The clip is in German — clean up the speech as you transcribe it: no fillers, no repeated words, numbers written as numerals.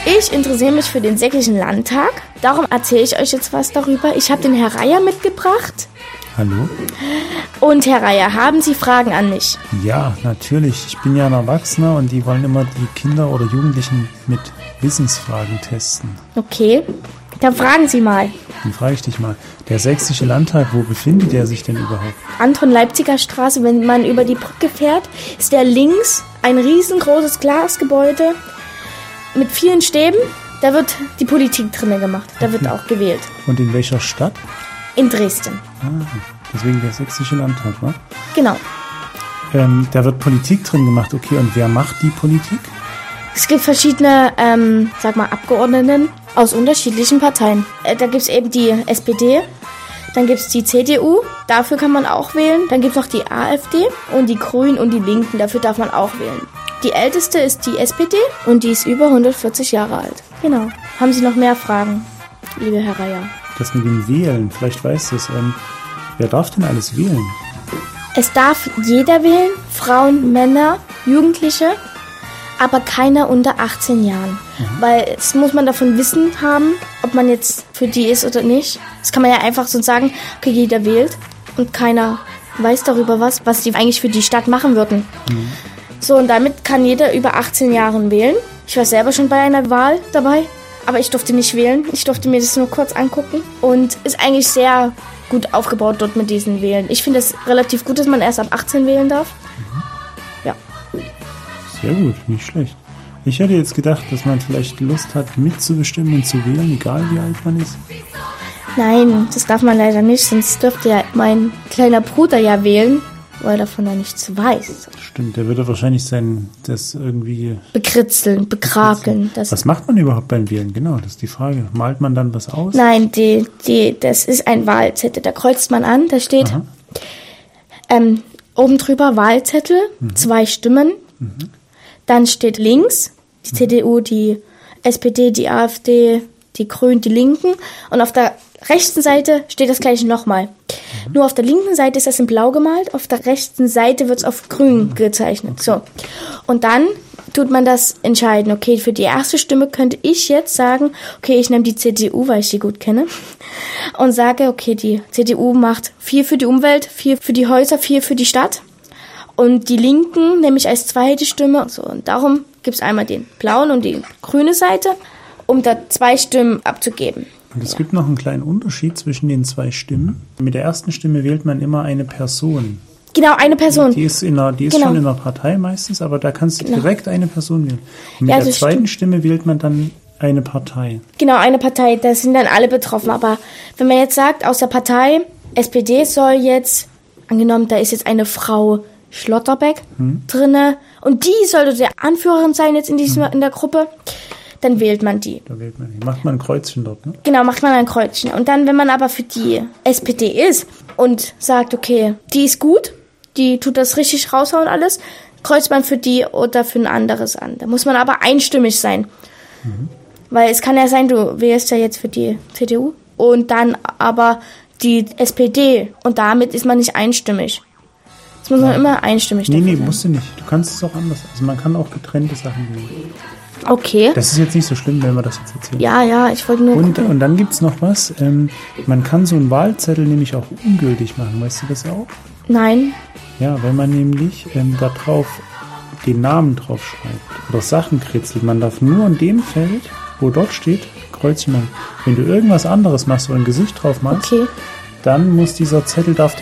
Ich interessiere mich für den Sächsischen Landtag. Darum erzähle ich euch jetzt was darüber. Ich habe den Herr Reier mitgebracht. Hallo? Und Herr Reier, haben Sie Fragen an mich? Ja, natürlich. Ich bin ja ein Erwachsener und die wollen immer die Kinder oder Jugendlichen mit Wissensfragen testen. Okay, dann fragen Sie mal. Dann frage ich dich mal, der Sächsische Landtag, wo befindet er sich denn überhaupt? Anton-Leipziger Straße, wenn man über die Brücke fährt, ist der links ein riesengroßes Glasgebäude mit vielen Stäben. Da wird die Politik drinnen gemacht, da wird auch gewählt. Und in welcher Stadt? In Dresden. Deswegen der Sächsische Landtag, ne? Genau. Da wird Politik drin gemacht, okay. Und wer macht die Politik? Es gibt verschiedene, Abgeordneten aus unterschiedlichen Parteien. Da gibt es eben die SPD, dann gibt es die CDU, dafür kann man auch wählen. Dann gibt es noch die AfD und die Grünen und die Linken, dafür darf man auch wählen. Die älteste ist die SPD und die ist über 140 Jahre alt. Genau. Haben Sie noch mehr Fragen, liebe Herr Reier? Das mit dem Wählen, vielleicht weißt du es. Wer darf denn alles wählen? Es darf jeder wählen, Frauen, Männer, Jugendliche, aber keiner unter 18 Jahren. Weil es muss man davon Wissen haben, ob man jetzt für die ist oder nicht. Das kann man ja einfach so sagen, okay, jeder wählt und keiner weiß darüber was die eigentlich für die Stadt machen würden. So, und damit kann jeder über 18 Jahren wählen. Ich war selber schon bei einer Wahl dabei, aber ich durfte nicht wählen. Ich durfte mir das nur kurz angucken und ist eigentlich sehr gut aufgebaut dort mit diesen Wählen. Ich finde es relativ gut, dass man erst ab 18 wählen darf. Ja. Sehr gut, nicht schlecht. Ich hätte jetzt gedacht, dass man vielleicht Lust hat, mitzubestimmen und zu wählen, egal wie alt man ist. Nein, das darf man leider nicht, sonst dürfte ja mein kleiner Bruder ja wählen, weil er davon ja nichts weiß. Stimmt, der würde wahrscheinlich das irgendwie... Bekritzeln, bekrakeln. Was macht man überhaupt beim Wählen? Genau, das ist die Frage. Malt man dann was aus? Nein, das ist ein Wahlzettel. Da kreuzt man an, da steht oben drüber Wahlzettel, 2 Stimmen. Dann steht links die CDU, die SPD, die AfD, die Grünen, die Linken. Und auf der rechten Seite steht das gleiche nochmal. Nur auf der linken Seite ist das in blau gemalt, auf der rechten Seite wird es auf grün gezeichnet. So. Und dann tut man das entscheiden. Okay, für die erste Stimme könnte ich jetzt sagen, okay, ich nehme die CDU, weil ich die gut kenne. Und sage, okay, die CDU macht 4 für die Umwelt, 4 für die Häuser, 4 für die Stadt. Und die Linken nehme ich als zweite Stimme. So, und darum gibt es einmal den blauen und die grüne Seite, um da 2 Stimmen abzugeben. Und es gibt noch einen kleinen Unterschied zwischen den 2 Stimmen. Mit der ersten Stimme wählt man immer eine Person. Genau, eine Person. Die ist schon in der Partei meistens, aber da kannst du direkt eine Person wählen. Und mit der zweiten Stimme wählt man dann eine Partei. Genau, eine Partei, da sind dann alle betroffen. Aber wenn man jetzt sagt, aus der Partei SPD soll jetzt, angenommen, da ist jetzt eine Frau Schlotterbeck drinne und die sollte der Anführerin sein jetzt in der Gruppe, dann wählt man die. Macht man ein Kreuzchen dort, ne? Genau, macht man ein Kreuzchen. Und dann, wenn man aber für die SPD ist und sagt, okay, die ist gut, die tut das richtig raushauen alles, kreuzt man für die oder für ein anderes an. Da muss man aber einstimmig sein. Weil es kann ja sein, du wählst ja jetzt für die CDU und dann aber die SPD und damit ist man nicht einstimmig. Das muss man immer einstimmig sein. Nee, musst du nicht. Du kannst es auch anders. Also man kann auch getrennte Sachen wählen. Okay. Das ist jetzt nicht so schlimm, wenn wir das jetzt erzählen. Ja, ich wollte nur gucken. Und dann gibt es noch was. Man kann so einen Wahlzettel nämlich auch ungültig machen. Weißt du das auch? Nein. Ja, wenn man nämlich da drauf den Namen drauf schreibt oder Sachen kritzelt. Man darf nur in dem Feld, wo dort steht, Kreuzchen machen. Wenn du irgendwas anderes machst oder ein Gesicht drauf machst, dann muss darf